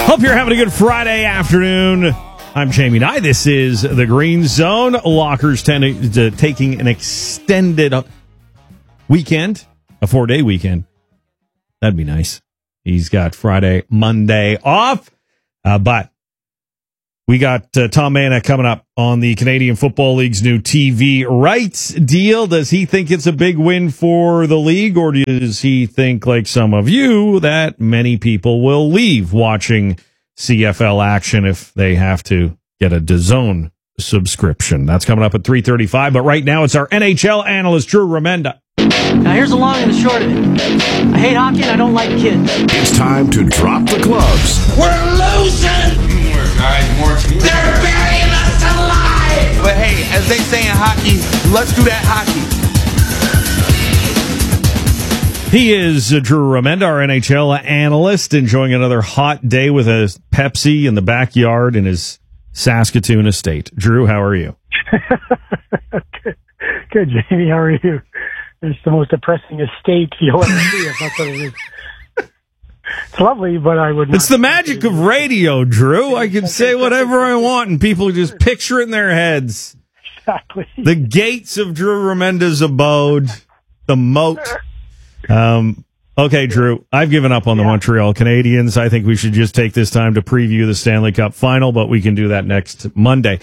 Hope you're having a good Friday afternoon. I'm Jamie Nye. This is the Green Zone. Lockers taking an extended weekend, a 4-day weekend. That'd be nice. He's got Friday, Monday off. But we got Tom Manna coming up on the Canadian Football League's new TV rights deal. Does he think it's a big win for the league, or does he think, like some of you, that many people will leave watching CFL action if they have to get a DAZN subscription? That's coming up at 3:35. But right now, it's our NHL analyst, Drew Remenda. Now, here's the long and the short of it. I hate hockey and I don't like kids. It's time to drop the gloves. We're losing! More guys, more teams. They're burying us alive! But hey, as they say in hockey, let's do that hockey. He is Drew Remenda, our NHL analyst, enjoying another hot day with a Pepsi in the backyard in his Saskatoon estate. Drew, how are you? Good, Jamie. How are you? It's the most depressing estate you'll ever see, if that's what it is. It's lovely, but I would not. It's the magic of radio, Drew. I can say whatever I want, and people just picture it in their heads. Exactly. The gates of Drew Remenda's abode, the moat. Okay, Drew, I've given up on the Montreal Canadiens. I think we should just take this time to preview the Stanley Cup final, but we can do that next Monday.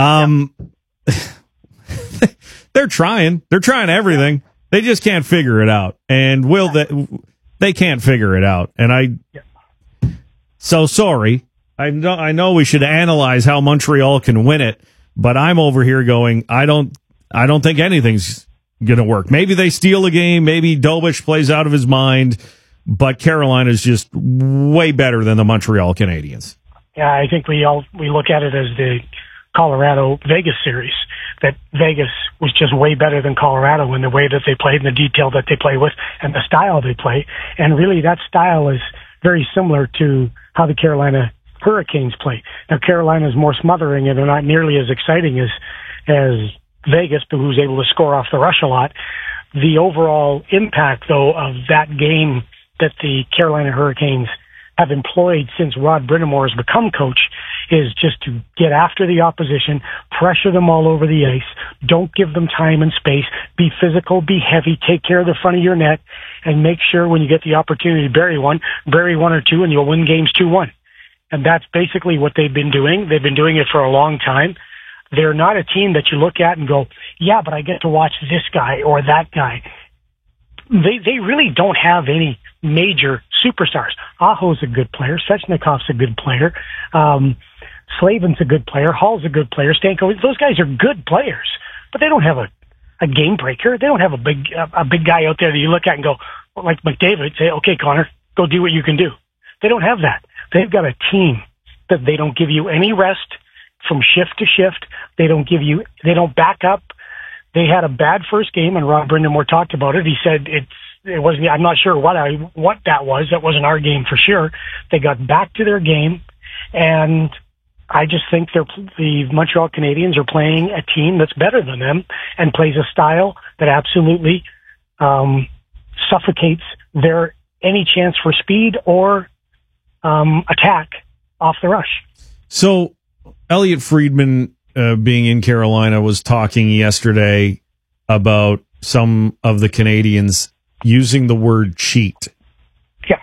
They're trying. They're trying everything. They just can't figure it out. And they can't figure it out. And so sorry. I know we should analyze how Montreal can win it, but I'm over here going, I don't think anything's going to work. Maybe they steal a game. Maybe Dobish plays out of his mind, but Carolina's just way better than the Montreal Canadiens. Yeah, I think we look at it as the Colorado-Vegas series, that Vegas was just way better than Colorado in the way that they played and the detail that they play with and the style they play. And really that style is very similar to how the Carolina Hurricanes play. Now, Carolina is more smothering and they're not nearly as exciting as Vegas, but who's able to score off the rush a lot. The overall impact, though, of that game that the Carolina Hurricanes have employed since Rod Brind'Amour has become coach is just to get after the opposition, pressure them all over the ice, don't give them time and space, be physical, be heavy, take care of the front of your net, and make sure when you get the opportunity to bury one or two, and you'll win games 2-1. And that's basically what they've been doing. They've been doing it for a long time. They're not a team that you look at and go, yeah, but I get to watch this guy or that guy. They really don't have any major superstars. Aho's a good player. Svechnikov's a good player. Slavin's a good player. Hall's a good player. Stanko, those guys are good players, but they don't have a game breaker. They don't have a big guy out there that you look at and go, like McDavid, say, okay, Connor, go do what you can do. They don't have that. They've got a team that they don't give you any rest from shift to shift. They don't back up. They had a bad first game, and Rod Brind'Amour talked about it. He said it wasn't. I'm not sure what that was. That wasn't our game for sure. They got back to their game, and I just think the Montreal Canadiens are playing a team that's better than them and plays a style that absolutely suffocates their any chance for speed or attack off the rush. So Elliot Friedman, being in Carolina, was talking yesterday about some of the Canadians using the word cheat. Yeah.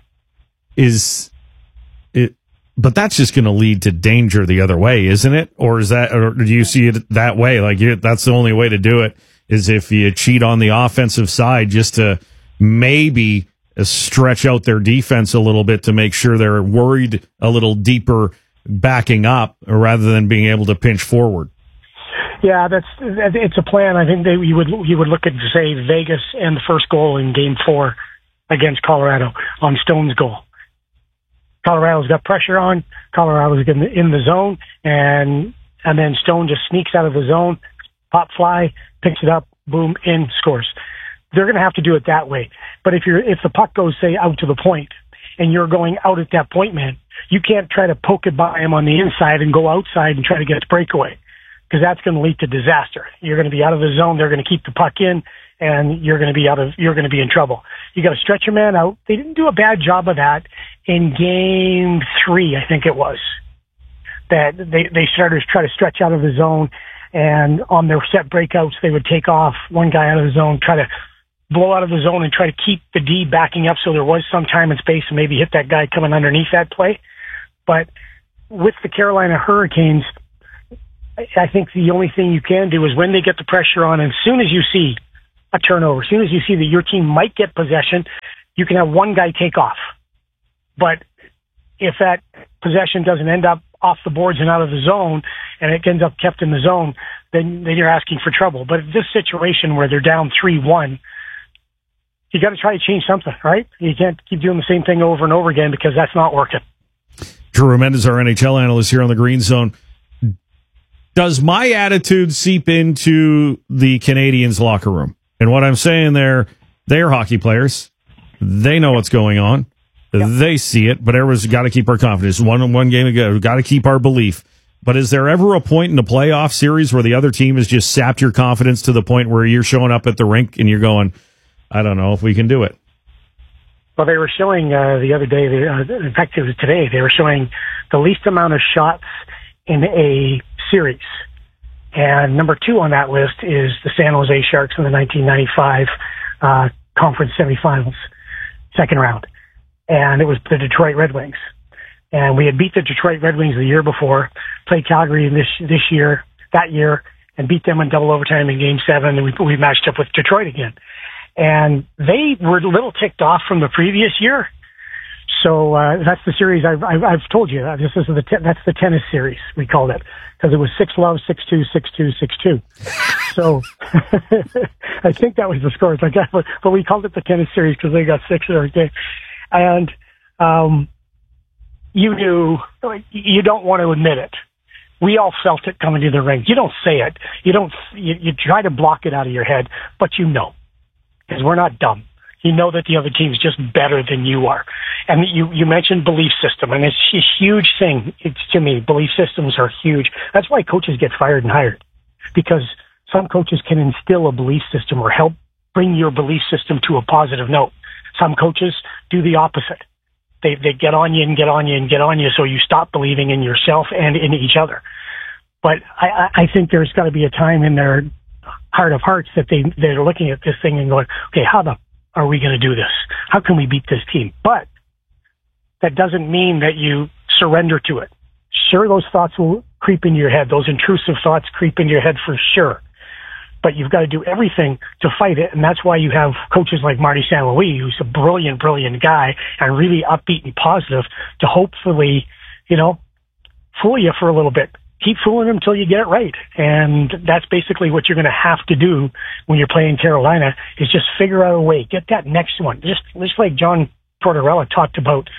But that's just going to lead to danger the other way, isn't it? Or do you see it that way? Like that's the only way to do it is if you cheat on the offensive side just to maybe stretch out their defense a little bit to make sure they're worried a little deeper backing up rather than being able to pinch forward. Yeah, it's a plan. I think you would look at, say, Vegas and the first goal in Game 4 against Colorado on Stone's goal. Colorado's got pressure on. Colorado's in the zone, and then Stone just sneaks out of the zone, pop fly, picks it up, boom, in, scores. They're going to have to do it that way. But if the puck goes, say, out to the point, and you're going out at that point, man, you can't try to poke it by him on the inside and go outside and try to get a breakaway, because that's going to lead to disaster. You're going to be out of the zone. They're going to keep the puck in, and you're going to be in trouble. You got to stretch your man out. They didn't do a bad job of that in game 3, I think it was. That they started to try to stretch out of the zone, and on their set breakouts, they would take off one guy out of the zone, try to blow out of the zone and try to keep the D backing up so there was some time and space and maybe hit that guy coming underneath that play. But with the Carolina Hurricanes, I think the only thing you can do is when they get the pressure on, and as soon as you see a turnover, as soon as you see that your team might get possession, you can have one guy take off. But if that possession doesn't end up off the boards and out of the zone, and it ends up kept in the zone, then you're asking for trouble. But this situation where they're down 3-1, you got to try to change something, right? You can't keep doing the same thing over and over again because that's not working. Drew Mendez, our NHL analyst here on the Green Zone. Does my attitude seep into the Canadiens locker room? And what I'm saying there, they're hockey players. They know what's going on. Yep. They see it, but everyone's got to keep our confidence. One game ago, we've got to keep our belief. But is there ever a point in the playoff series where the other team has just sapped your confidence to the point where you're showing up at the rink and you're going, I don't know if we can do it? Well, they were showing the other day, in fact, it was today, they were showing the least amount of shots in a series. And number 2 on that list is the San Jose Sharks in the 1995 conference semifinals, second round. And it was the Detroit Red Wings. And we had beat the Detroit Red Wings the year before, played Calgary that year, and beat them in double overtime in Game 7, and we matched up with Detroit again. And they were a little ticked off from the previous year. So that's the series I've told you. That's the tennis series, we called it, because it was 6-love, 6-2, 6-2, 6-2. So I think that was the score. But we called it the tennis series because they got 6 every day. And you knew, you don't want to admit it. We all felt it coming to the ring. You don't say it. You try to block it out of your head, but you know, because we're not dumb. You know that the other team's just better than you are. And you mentioned belief system, and it's a huge thing. To me, belief systems are huge. That's why coaches get fired and hired, because some coaches can instill a belief system or help bring your belief system to a positive note. Some coaches do the opposite. They get on you and get on you and get on you, so you stop believing in yourself and in each other. But I think there's got to be a time in their heart of hearts that they're looking at this thing and going, okay, how the are we going to do this? How can we beat this team? But that doesn't mean that you surrender to it. Sure, those thoughts will creep into your head. Those intrusive thoughts creep into your head for sure. But you've got to do everything to fight it, and that's why you have coaches like Marty St. Louis, who's a brilliant, brilliant guy, and really upbeat and positive to hopefully, fool you for a little bit. Keep fooling them until you get it right. And that's basically what you're going to have to do when you're playing Carolina, is just figure out a way. Get that next one. Just like John Tortorella talked about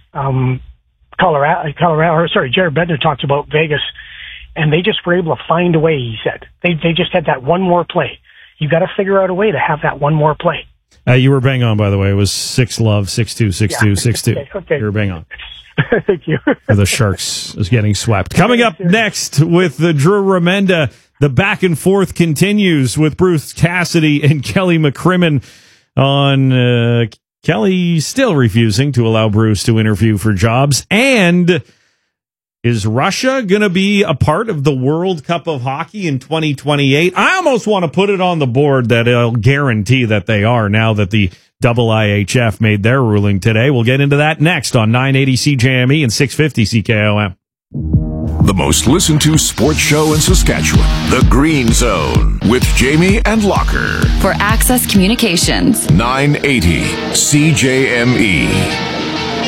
Jared Bednar talked about Vegas, and they just were able to find a way, he said. They just had that one more play. You got to figure out a way to have that one more play. You were bang on, by the way. It was 6-love, 6-2, 6-2, 6-2. Okay. You were bang on. Thank you. The Sharks is getting swept. Coming up next with the Drew Remenda, the back and forth continues with Bruce Cassidy and Kelly McCrimmon on Kelly still refusing to allow Bruce to interview for jobs. And is Russia going to be a part of the World Cup of Hockey in 2028? I almost want to put it on the board that I'll guarantee that they are, now that the IIHF made their ruling today. We'll get into that next on 980 CJME and 650 CKOM. The most listened to sports show in Saskatchewan, The Green Zone, with Jamie and Locker. For Access Communications, 980 CJME.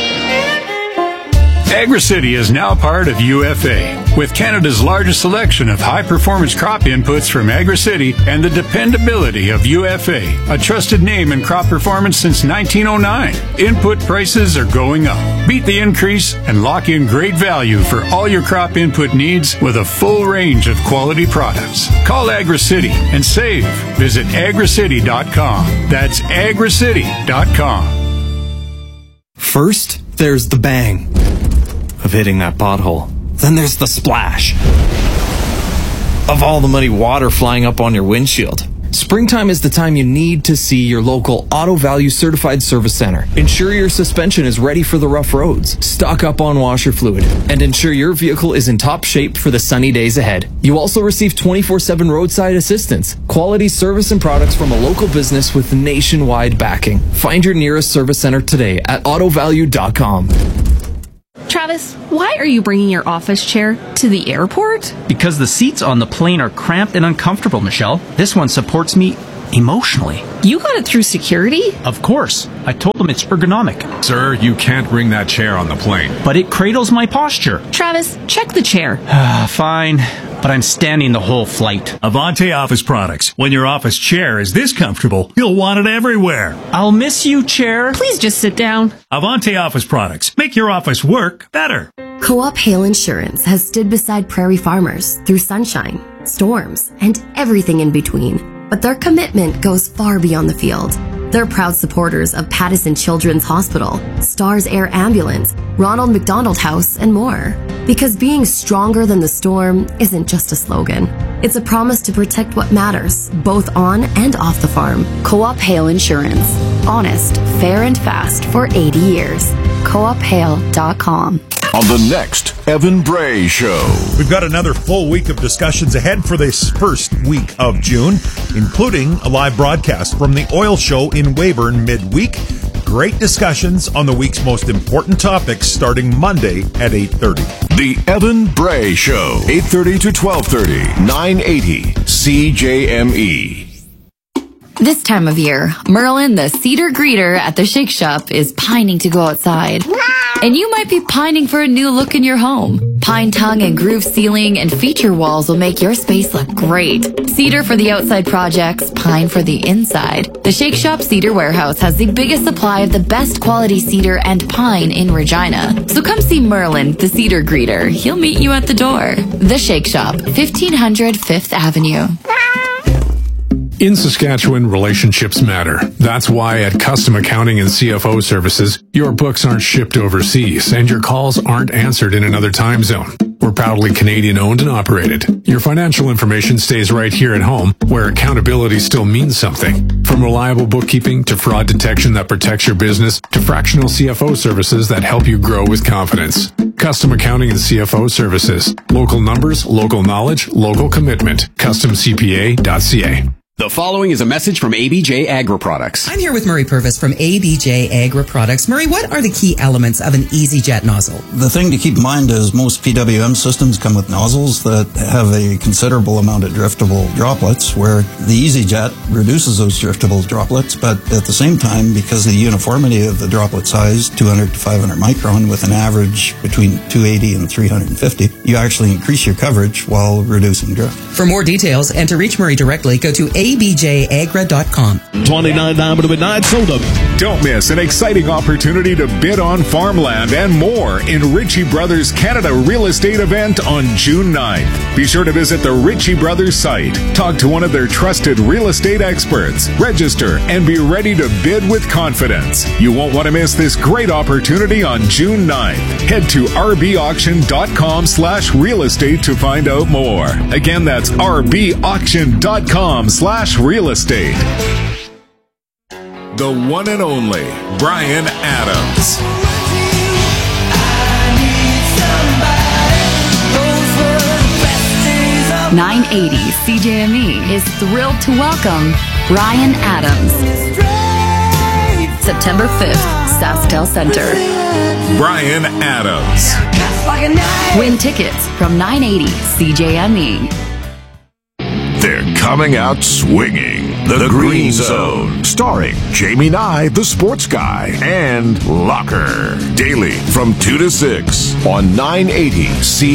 AgriCity is now part of UFA, with Canada's largest selection of high-performance crop inputs from AgriCity and the dependability of UFA, a trusted name in crop performance since 1909. Input prices are going up. Beat the increase and lock in great value for all your crop input needs with a full range of quality products. Call AgriCity and save. Visit agricity.com. That's agricity.com. First, there's the bang of hitting that pothole. Then there's the splash of all the muddy water flying up on your windshield. Springtime is the time you need to see your local Auto Value Certified Service Center. Ensure your suspension is ready for the rough roads. Stock up on washer fluid. And ensure your vehicle is in top shape for the sunny days ahead. You also receive 24/7 roadside assistance, quality service and products from a local business with nationwide backing. Find your nearest service center today at autovalue.com. Travis, why are you bringing your office chair to the airport? Because the seats on the plane are cramped and uncomfortable, Michelle. This one supports me emotionally. You got it through security? Of course. I told them it's ergonomic. Sir, you can't bring that chair on the plane. But it cradles my posture. Travis, check the chair. Fine, but I'm standing the whole flight. Avante Office Products. When your office chair is this comfortable, you'll want it everywhere. I'll miss you, chair. Please just sit down. Avante Office Products. Make your office work better. Co-op Hail Insurance has stood beside prairie farmers through sunshine, storms, and everything in between. But their commitment goes far beyond the field. They're proud supporters of Pattison Children's Hospital, Stars Air Ambulance, Ronald McDonald House, and more. Because being stronger than the storm isn't just a slogan. It's a promise to protect what matters, both on and off the farm. Co-op Hail Insurance. Honest, fair, and fast for 80 years. CoopHail.com. On the next Evan Bray Show. We've got another full week of discussions ahead for this first week of June, including a live broadcast from the oil show in Weyburn midweek. Great discussions on the week's most important topics starting Monday at 8:30. The Evan Bray Show, 8:30 to 12:30, 980 CJME. This time of year, Merlin, the cedar greeter at the Shake Shop, is pining to go outside. And you might be pining for a new look in your home. Pine tongue and groove ceiling and feature walls will make your space look great. Cedar for the outside projects, pine for the inside. The Shake Shop Cedar Warehouse has the biggest supply of the best quality cedar and pine in Regina. So come see Merlin, the cedar greeter. He'll meet you at the door. The Shake Shop, 1500 5th Avenue. In Saskatchewan, relationships matter. That's why at Custom Accounting and CFO Services, your books aren't shipped overseas and your calls aren't answered in another time zone. We're proudly Canadian owned and operated. Your financial information stays right here at home, where accountability still means something. From reliable bookkeeping to fraud detection that protects your business to fractional CFO services that help you grow with confidence. Custom Accounting and CFO Services. Local numbers, local knowledge, local commitment. CustomCPA.ca. The following is a message from ABJ Agri Products. I'm here with Murray Purvis from ABJ Agri Products. Murray, what are the key elements of an EasyJet nozzle? The thing to keep in mind is most PWM systems come with nozzles that have a considerable amount of driftable droplets, where the EasyJet reduces those driftable droplets, but at the same time, because of the uniformity of the droplet size, 200 to 500 micron, with an average between 280 and 350, you actually increase your coverage while reducing drift. For more details and to reach Murray directly, go to abjagra.com. 29 diamond midnight soda. Don't miss an exciting opportunity to bid on farmland and more in Ritchie Brothers Canada Real Estate event on June 9th. Be sure to visit the Ritchie Brothers site, talk to one of their trusted real estate experts, register, and be ready to bid with confidence. You won't want to miss this great opportunity on June 9th. Head to rbauction.com/real estate to find out more. Again, that's rbauction.com/real estate. The one and only Bryan Adams. 980 CJME is thrilled to welcome Bryan Adams. September 5th, SaskTel Center. Bryan Adams. Win tickets from 980 CJME. They're coming out swinging. The Green Zone, starring Jamie Nye, the sports guy, and Locker. Daily from 2 to 6 on 980 C.